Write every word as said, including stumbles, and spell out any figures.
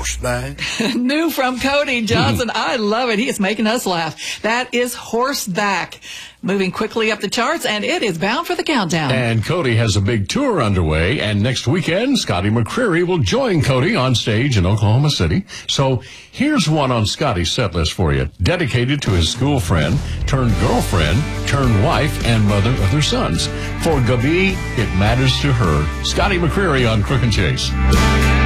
horseback. New from Cody Johnson. I love it. He is making us laugh. That is Horseback. Moving quickly up the charts, and it is bound for the countdown. And Cody has a big tour underway, and next weekend, Scotty McCreery will join Cody on stage in Oklahoma City. So here's one on Scotty's set list for you, dedicated to his school friend, turned girlfriend, turned wife, and mother of their sons. For Gabi, it matters to her. Scotty McCreery on Crook and Chase.